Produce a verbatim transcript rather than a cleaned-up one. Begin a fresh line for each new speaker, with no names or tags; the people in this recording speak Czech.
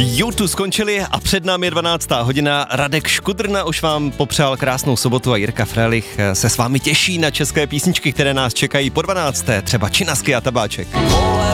YouTube skončili a před námi je dvanáctá hodina. Radek Škudrna už vám popřál krásnou sobotu a Jirka Frélich se s vámi těší na české písničky, které nás čekají po dvanácté. Třeba Činasky a Tabáček.